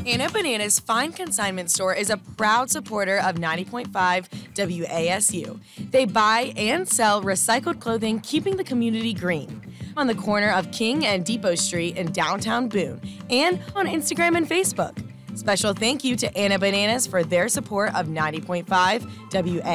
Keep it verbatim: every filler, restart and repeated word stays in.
Anna Bananas Fine Consignment Store is a proud supporter of ninety point five W A S U. They buy and sell recycled clothing, keeping the community green. On the corner of King and Depot Street in downtown Boone, and on Instagram and Facebook. Special thank you to Anna Bananas for their support of ninety point five W A S U.